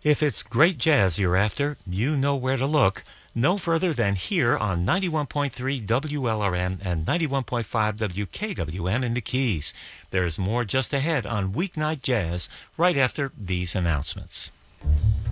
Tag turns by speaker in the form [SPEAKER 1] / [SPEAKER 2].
[SPEAKER 1] If it's great jazz you're after, you know where to look. No further than here on 91.3 WLRM and 91.5 WKWM in the Keys. There's more just ahead on Weeknight Jazz right after these announcements.